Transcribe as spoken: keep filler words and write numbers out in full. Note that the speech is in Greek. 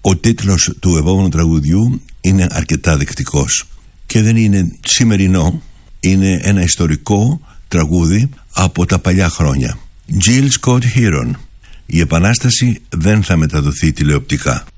Ο τίτλος του επόμενου τραγουδιού είναι αρκετά δεκτικός και δεν είναι σημερινό, είναι ένα ιστορικό τραγούδι από τα παλιά χρόνια. Jill Scott Heron. Η Επανάσταση δεν θα μεταδοθεί τηλεοπτικά.